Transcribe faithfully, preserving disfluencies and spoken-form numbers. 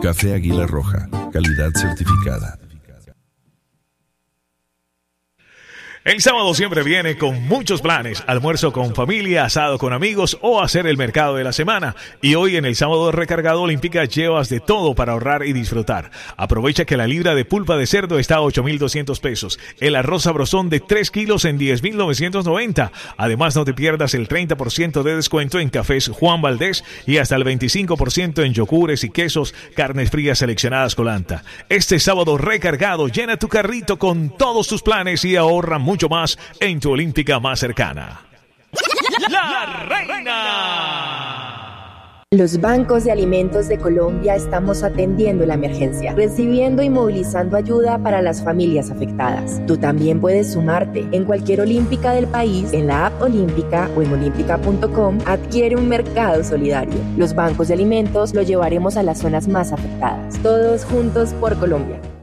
Café Águila Roja, calidad certificada. El sábado siempre viene con muchos planes, almuerzo con familia, asado con amigos o hacer el mercado de la semana. Y hoy en el sábado recargado Olímpica llevas de todo para ahorrar y disfrutar. Aprovecha que la libra de pulpa de cerdo está a ocho mil doscientos pesos, el arroz sabrosón de tres kilos en diez mil novecientos noventa. Además no te pierdas el treinta por ciento de descuento en cafés Juan Valdés y hasta el veinticinco por ciento en yogures y quesos, carnes frías seleccionadas Colanta. Este sábado recargado llena tu carrito con todos tus planes y ahorra mucho mucho más en tu Olímpica más cercana. La Reina. Los bancos de alimentos de Colombia estamos atendiendo la emergencia, recibiendo y movilizando ayuda para las familias afectadas. Tú también puedes sumarte. En cualquier Olímpica del país, en la app Olímpica o en olímpica punto com, adquiere un mercado solidario. Los bancos de alimentos los llevaremos a las zonas más afectadas. Todos juntos por Colombia.